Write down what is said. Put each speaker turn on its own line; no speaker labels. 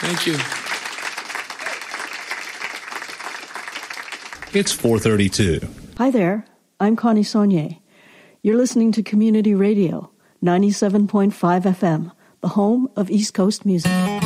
Thank you.
It's 4:32.
Hi there. I'm Connie Saunier. You're listening to Community Radio, 97.5 FM, the home of East Coast music.